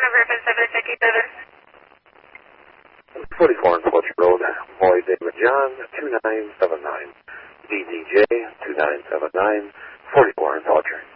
November 757. 44 and Fletcher Road, Boyd David John, 2979. DDJ 2979, 44 and Fletcher.